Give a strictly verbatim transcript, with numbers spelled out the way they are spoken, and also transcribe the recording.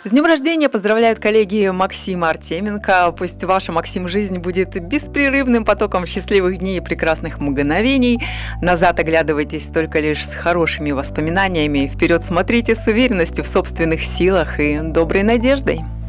С днем рождения поздравляют коллеги Максима Артеменко. Пусть ваша, Максим, жизнь будет беспрерывным потоком счастливых дней и прекрасных мгновений. Назад оглядывайтесь только лишь с хорошими воспоминаниями. Вперед смотрите с уверенностью в собственных силах и доброй надеждой.